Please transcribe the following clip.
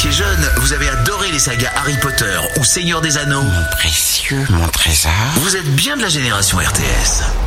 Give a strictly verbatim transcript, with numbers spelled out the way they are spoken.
étiez jeune, vous avez adoré les sagas Harry Potter ou Seigneur des Anneaux. Mon précieux, mon trésor. Vous êtes bien de la génération R T S.